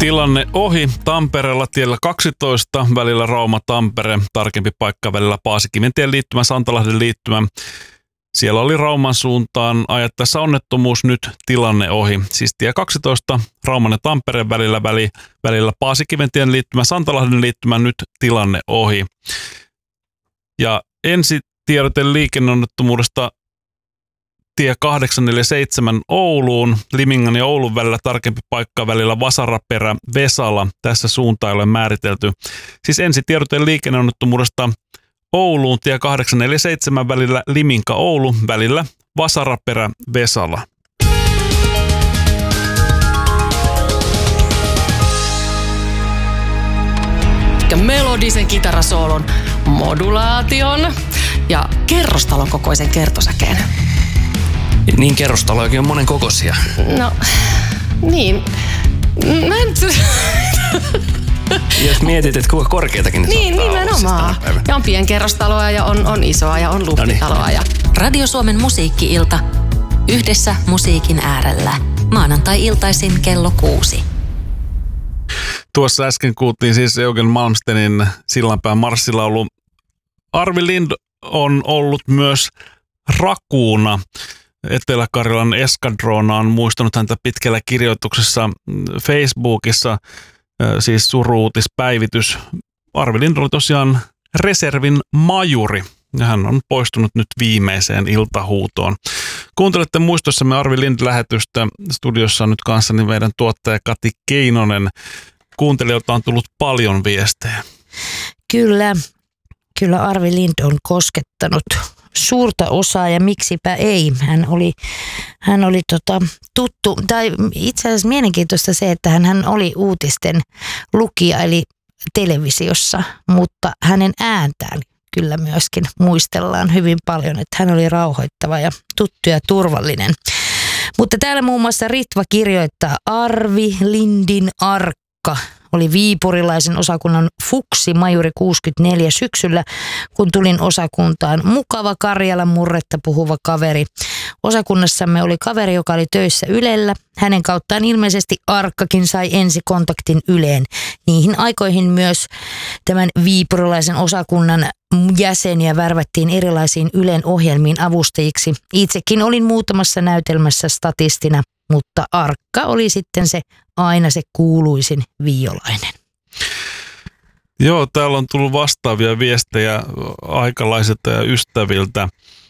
Tilanne ohi Tampereella tiellä 12 välillä Rauma-Tampere, tarkempi paikka välillä Paasikiventien liittymä, Santalahden liittymä. Siellä oli Rauman suuntaan ajattaessa onnettomuus, nyt tilanne ohi. Siis tie 12 Rauman ja Tampereen välillä Paasikiventien liittymä, Santalahden liittymä, nyt tilanne ohi. Ja ensitiedote liikenneonnettomuudesta tie 847 Ouluun, Limingan ja Oulun välillä, tarkempi paikka välillä Vasaraperä, Vesala. Tässä suunta ei ole määritelty. Siis ensitiedote liikenneonnettomuudesta Ouluun, tie 847 välillä Liminka Oulu, välillä Vasaraperä, Vesala. Ja melodisen kitarasoolon, modulaation ja kerrostalon kokoisen kertosäkeen. Niin kerrostalojakin on monen kokoisia. No, niin. Mä en... Jos mietit, että kuinka korkeitakin niin, nimenomaan. Ja on pienkerrostaloa ja on isoa ja on luhtitaloa. Ja... Radio Suomen musiikki-ilta. Yhdessä musiikin äärellä. Maanantai-iltaisin kello 6. Tuossa äsken kuultiin siis Eugen Malmstenin Sillanpään marssilaulu. Arvi Lind on ollut myös rakuuna. Etelä-Karjalan eskadroona on muistanut häntä pitkällä kirjoituksessa Facebookissa, siis suru-uutispäivitys. Arvi Lind oli tosiaan reservin majuri ja hän on poistunut nyt viimeiseen iltahuutoon. Kuuntelette muistossamme Arvi Lind-lähetystä. Studiossa on nyt kanssani meidän tuottaja Kati Keinonen. Kuuntelijoilta on tullut paljon viestejä. Kyllä Arvi Lind on koskettanut suurta osaa ja miksipä ei. Hän oli tuttu, tai itse asiassa mielenkiintoista se, että hän oli uutisten lukija eli televisiossa, mutta hänen ääntään kyllä myöskin muistellaan hyvin paljon, että hän oli rauhoittava ja tuttu ja turvallinen. Mutta täällä muun muassa Ritva kirjoittaa, Arvi Lindin arkka oli viipurilaisen osakunnan fuksi majuri 64 syksyllä, kun tulin osakuntaan. Mukava Karjalan murretta puhuva kaveri. Osakunnassamme oli kaveri, joka oli töissä Ylellä. Hänen kauttaan ilmeisesti arkkakin sai ensikontaktin Yleen. Niihin aikoihin myös tämän viipurilaisen osakunnan jäseniä värvättiin erilaisiin Ylen ohjelmiin avustajiksi. Itsekin olin muutamassa näytelmässä statistina, mutta arkka oli sitten aina se kuuluisin viiolainen. Joo, täällä on tullut vastaavia viestejä aikalaisilta ja ystäviltä.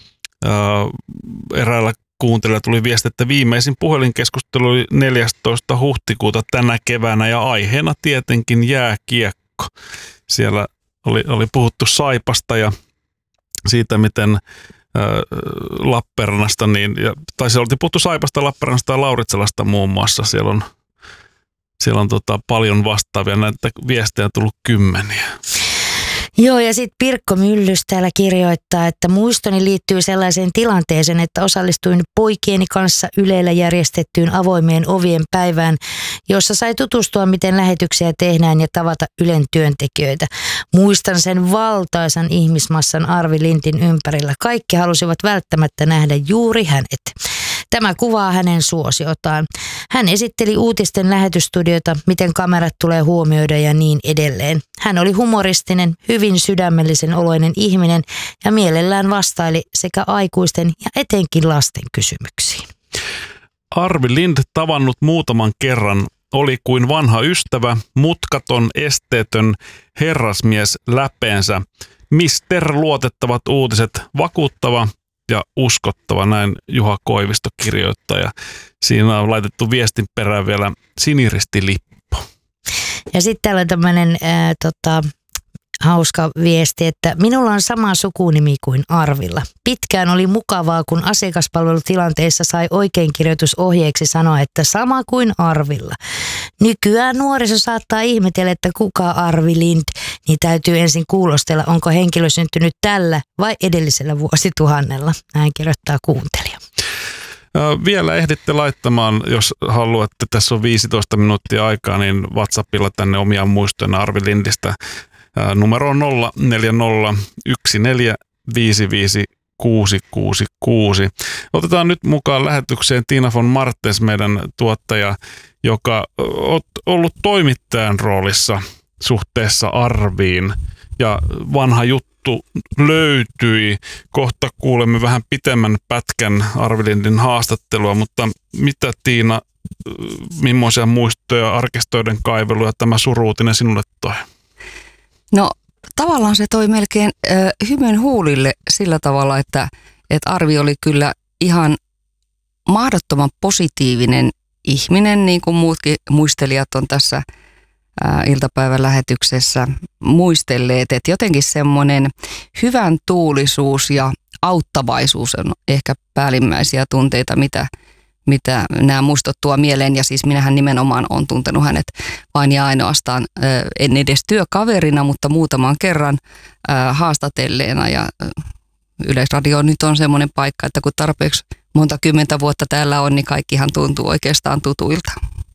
Eräällä kuuntelijalla tuli viesti, että viimeisin puhelinkeskustelu oli 14. huhtikuuta tänä keväänä ja aiheena tietenkin jääkiekko. Siellä oli puhuttu Saipasta ja siitä, miten Lappeenrannasta, tai siellä oltiin puhuttu Saipasta, Lappeenrannasta ja Lauritselasta muun muassa. Siellä on paljon vastaavia, näitä viestejä tullut kymmeniä. Joo, ja sitten Pirkko Myllys täällä kirjoittaa, että muistoni liittyy sellaiseen tilanteeseen, että osallistuin poikieni kanssa Ylellä järjestettyyn avoimien ovien päivään, jossa sai tutustua, miten lähetyksiä tehdään ja tavata Ylen työntekijöitä. Muistan sen valtaisan ihmismassan Arvi Lindin ympärillä. Kaikki halusivat välttämättä nähdä juuri hänet. Tämä kuvaa hänen suosiotaan. Hän esitteli uutisten lähetysstudiota, miten kamerat tulee huomioida ja niin edelleen. Hän oli humoristinen, hyvin sydämellisen oloinen ihminen ja mielellään vastaili sekä aikuisten ja etenkin lasten kysymyksiin. Arvi Lind tavannut muutaman kerran oli kuin vanha ystävä, mutkaton, esteetön herrasmies läpeensä. Mister luotettavat uutiset, vakuuttava ja uskottava, näin Juha Koivisto kirjoittaa. Ja siinä on laitettu viestin perään vielä siniristilippu. Ja sitten täällä on tämmöinen hauska viesti, että minulla on sama sukunimi kuin Arvilla. Pitkään oli mukavaa, kun asiakaspalvelutilanteissa sai oikeinkirjoitusohjeeksi sanoa, että sama kuin Arvilla. Nykyään nuoriso saattaa ihmetellä, että kuka Arvi Lind, niin täytyy ensin kuulostella, onko henkilö syntynyt tällä vai edellisellä vuosituhannella. Näin kirjoittaa kuuntelija. Vielä ehditte laittamaan, jos haluatte, tässä on 15 minuuttia aikaa, niin WhatsAppilla tänne omia muistoja Arvi Lindistä. Numero on 0401455 666. Otetaan nyt mukaan lähetykseen Tiina von Martens, meidän tuottaja, joka on ollut toimittajan roolissa suhteessa Arviin. Ja vanha juttu löytyi. Kohta kuulemme vähän pitemmän pätkän Arvi Lindin haastattelua, mutta mitä Tiina, millaisia muistoja, arkistoiden kaiveluja tämä suruutinen sinulle toi? No tavallaan se toi melkein hymyn huulille sillä tavalla, että Arvi oli kyllä ihan mahdottoman positiivinen ihminen, niin kuin muutkin muistelijat on tässä iltapäivän lähetyksessä muistelleet, että jotenkin semmoinen hyvän tuulisuus ja auttavaisuus on ehkä päällimmäisiä tunteita, mitä nämä muistot tuo mieleen. Ja siis minähän nimenomaan olen tuntenut hänet vain ja ainoastaan, en edes työkaverina, mutta muutaman kerran haastatelleena. Ja Yleisradio nyt on semmoinen paikka, että kun tarpeeksi monta kymmentä vuotta täällä on, niin kaikkihan tuntuu oikeastaan tutuilta.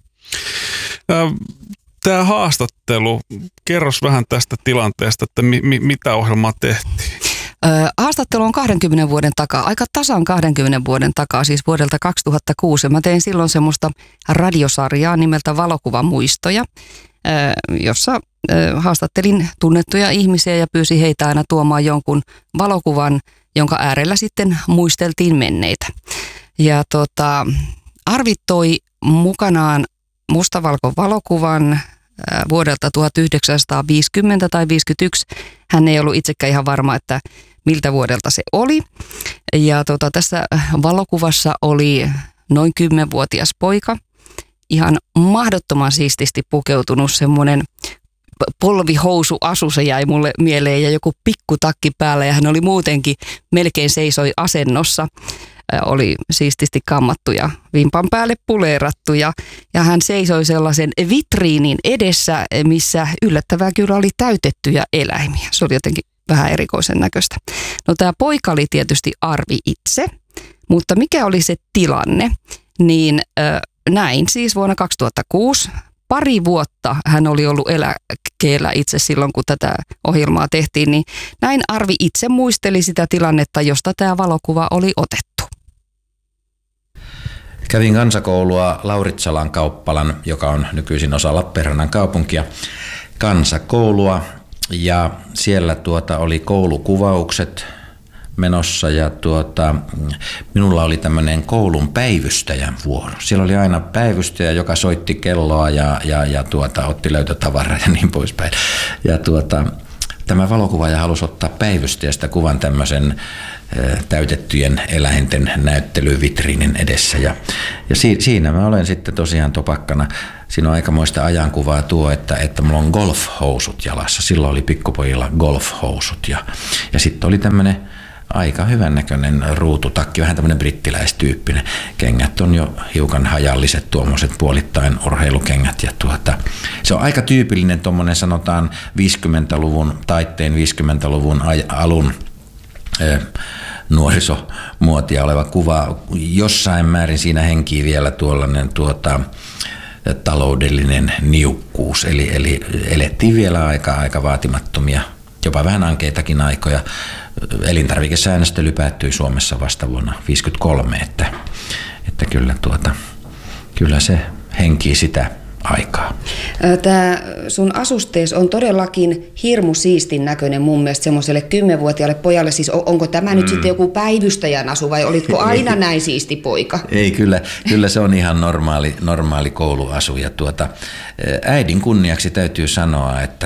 Tämä haastattelu, kerros vähän tästä tilanteesta, että mitä ohjelmaa tehtiin? Haastattelu on 20 vuoden takaa, aika tasan 20 vuoden takaa, siis vuodelta 2006. Mä tein silloin semmoista radiosarjaa nimeltä Valokuvamuistoja, jossa haastattelin tunnettuja ihmisiä ja pyysin heitä aina tuomaan jonkun valokuvan, jonka äärellä sitten muisteltiin menneitä. Ja Arvi toi mukanaan mustavalkovalokuvan vuodelta 1950 tai 51. Hän ei ollut itsekään ihan varma, että miltä vuodelta se oli. Ja tässä valokuvassa oli noin 10-vuotias poika, ihan mahdottoman siististi pukeutunut, semmoinen polvihousuasu, se jäi mulle mieleen, ja joku pikkutakki päällä, ja hän oli muutenkin melkein seisoi asennossa. Oli siististi kammattu ja vimpan päälle puleerattu ja hän seisoi sellaisen vitriinin edessä, missä yllättävää kyllä oli täytettyjä eläimiä. Se oli jotenkin vähän erikoisen näköistä. No tämä poika oli tietysti Arvi itse, mutta mikä oli se tilanne, niin näin siis vuonna 2006. Pari vuotta hän oli ollut eläkkeellä itse silloin, kun tätä ohjelmaa tehtiin, niin näin Arvi itse muisteli sitä tilannetta, josta tämä valokuva oli otettu. Kävin kansakoulua Lauritsalan kauppalan, joka on nykyisin osa Lappeenrannan kaupunkia, kansakoulua, ja siellä oli koulukuvaukset menossa, ja minulla oli tämmöinen koulun päivystäjän vuoro. Siellä oli aina päivystäjä, joka soitti kelloa ja otti löytötavaraa ja niin poispäin. Ja tämä valokuvaaja halusi ottaa päivystäjästä kuvan tämmöisen täytettyjen eläinten näyttelyvitriinin edessä. Ja siinä mä olen sitten tosiaan topakkana. Siinä on aikamoista ajankuvaa tuo, että mulla on golfhousut jalassa. Silloin oli pikkupojilla golfhousut. Ja sitten oli tämmöinen aika hyvännäköinen ruututakki, vähän tämmöinen brittiläistyyppinen. Kengät on jo hiukan hajalliset, tuommoiset puolittain urheilukengät. Ja se on aika tyypillinen tuommoinen, sanotaan 50-luvun taitteen, 50-luvun alun nuorisomuotia oleva kuva. Jossain määrin siinä henkii vielä tuollainen taloudellinen niukkuus, eli elettiin vielä aika vaatimattomia, jopa vähän ankeitakin aikoja. Elintarvikesäännöstely päättyi Suomessa vasta vuonna 1953, että kyllä se henkii sitä aikaa. Tämä sun asustees on todellakin hirmu siistin näköinen mun mielestä semmoiselle 10-vuotiaalle pojalle. Siis onko tämä nyt sitten joku päivystäjän asu vai olitko aina näin siisti poika? Ei, kyllä se on ihan normaali kouluasu. Ja äidin kunniaksi täytyy sanoa, että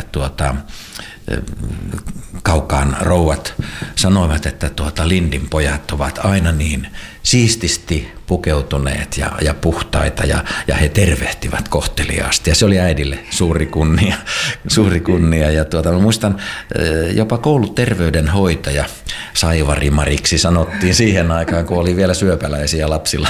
Kaukaan rouvat sanoivat, että Lindin pojat ovat aina niin siististi pukeutuneet ja puhtaita ja he tervehtivät kohteliaasti. Ja se oli äidille suuri kunnia. Ja mä muistan jopa kouluterveydenhoitaja Saivari Mariksi sanottiin siihen aikaan, kun oli vielä syöpäläisiä lapsilla.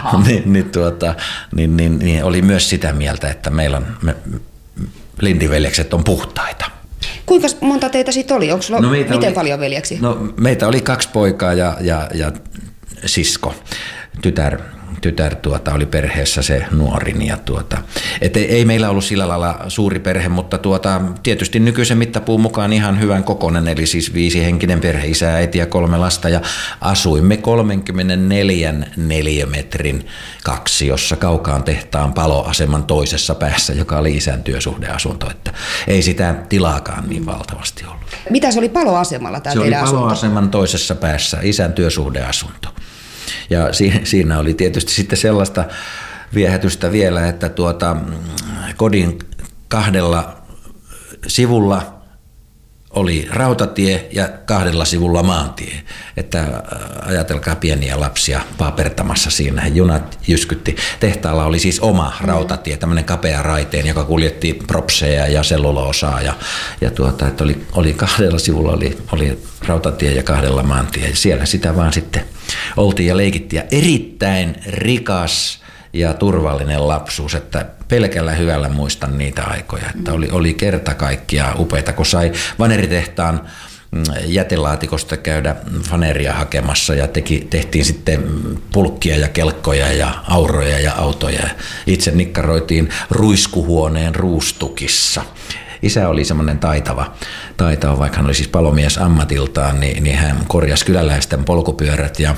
niin oli myös sitä mieltä, että meillä Lindin veljekset on puhtaita. Kuinka monta teitä sitten oli? Onko miten paljon veljeksi? No, meitä oli 2 poikaa ja sisko, tytär tytär oli perheessä se nuorin. Ja ei meillä ollut sillä lailla suuri perhe, mutta tietysti nykyisen mittapuun mukaan ihan hyvän kokoinen, eli siis 5-henkinen perhe, isä, äiti ja 3 lasta, ja asuimme 34 neliömetrin kaksiossa Kaukaan tehtaan paloaseman toisessa päässä, joka oli isän työsuhdeasunto, että ei sitä tilaakaan niin valtavasti ollut. Mitä se oli paloasemalla tämä teidän asunto? Se oli paloaseman toisessa päässä, isän työsuhdeasunto. Ja siinä oli tietysti sitten sellaista viehätystä vielä, että kodin 2 sivulla oli rautatie ja 2 sivulla maantie. Että ajatelkaa pieniä lapsia paapertamassa siinä. Junat jyskytti. Tehtaalla oli siis oma rautatie, tämmöinen kapea raiteen, joka kuljetti propseja ja selluloosaa. Että oli 2 sivulla oli rautatie ja 2 maantie. Ja siellä sitä vaan sitten oltiin ja leikittiin. Ja erittäin rikas ja turvallinen lapsuus, että pelkällä hyvällä muistan niitä aikoja, että oli kerta kaikkiaan upeita, kun sai vaneritehtaan jätelaatikosta käydä faneria hakemassa ja tehtiin sitten pulkkia ja kelkkoja ja auroja ja autoja. Itse nikkaroitiin ruiskuhuoneen ruustukissa. Isä oli semmoinen taitava, vaikka hän oli siis palomies ammatiltaan, niin hän korjasi kyläläisten polkupyörät ja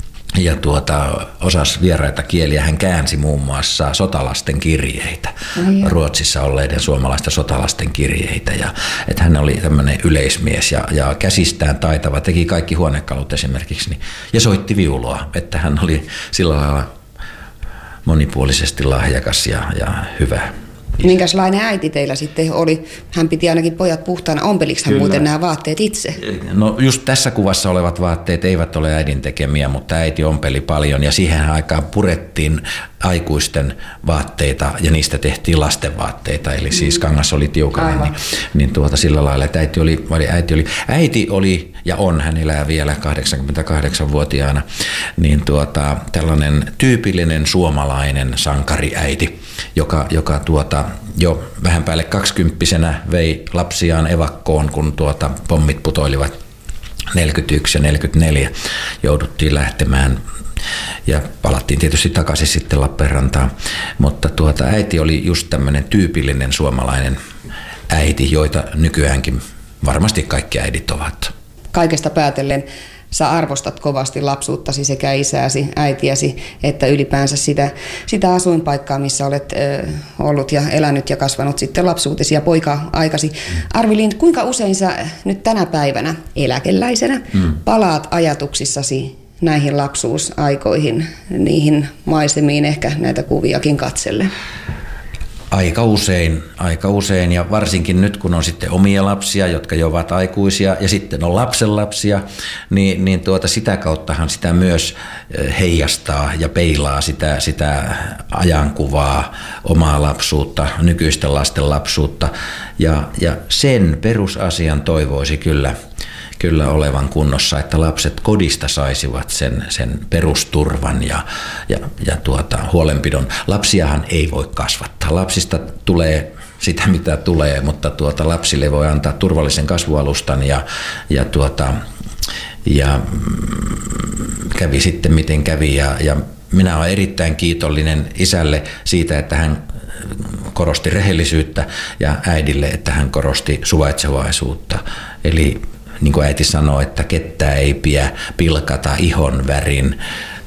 osasi vieraita kieliä. Hän käänsi muun muassa sotalasten kirjeitä, Ruotsissa olleiden suomalaisten sotalasten kirjeitä. Että hän oli tämmöinen yleismies ja käsistään taitava, teki kaikki huonekalut esimerkiksi. Ja soitti viulua, että hän oli sillä lailla monipuolisesti lahjakas ja hyvä. Minkälainen äiti teillä sitten oli? Hän piti ainakin pojat puhtaana. Ompeliko hän muuten nämä vaatteet itse? No just tässä kuvassa olevat vaatteet eivät ole äidin tekemiä, mutta äiti ompeli paljon ja siihen aikaan purettiin aikuisten vaatteita ja niistä tehtiin lasten vaatteita. Eli siis kangas oli tiukana, niin sillä lailla, että äiti oli ja on, hän elää vielä 88-vuotiaana, niin tällainen tyypillinen suomalainen sankariäiti, joka jo vähän päälle 20-vuotiaana vei lapsiaan evakkoon, kun pommit putoilivat 41 ja 44, jouduttiin lähtemään ja palattiin tietysti takaisin sitten Lappeenrantaan, mutta äiti oli just tämmöinen tyypillinen suomalainen äiti, joita nykyäänkin varmasti kaikki äidit ovat. Kaikesta päätellen sä arvostat kovasti lapsuuttasi, sekä isääsi, äitiäsi, että ylipäänsä sitä asuinpaikkaa, missä olet ollut ja elänyt ja kasvanut sitten lapsuutesi ja poika-aikasi. Arvi-Lind, kuinka usein sä nyt tänä päivänä eläkeläisenä palaat ajatuksissasi näihin lapsuusaikoihin, niihin maisemiin, ehkä näitä kuviakin katselle? Aika usein ja varsinkin nyt kun on sitten omia lapsia, jotka jo ovat aikuisia ja sitten on lapsenlapsia, niin sitä kauttahan sitä myös heijastaa ja peilaa sitä ajankuvaa, omaa lapsuutta, nykyisten lasten lapsuutta ja sen perusasian toivoisi kyllä olevan kunnossa, että lapset kodista saisivat sen perusturvan ja huolenpidon. Lapsiahan ei voi kasvattaa. Lapsista tulee sitä, mitä tulee, mutta lapsille voi antaa turvallisen kasvualustan ja kävi sitten miten kävi. Ja minä olen erittäin kiitollinen isälle siitä, että hän korosti rehellisyyttä ja äidille, että hän korosti suvaitsevaisuutta. Eli niin kuin äiti sanoi, että kettä ei pidä pilkata ihon värin,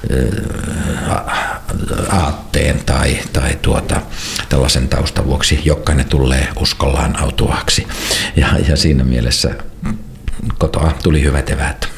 aatteen tai tällaisen taustan vuoksi, jokainen tulee uskollaan autuaaksi. Ja siinä mielessä kotoa tuli hyvät eväät.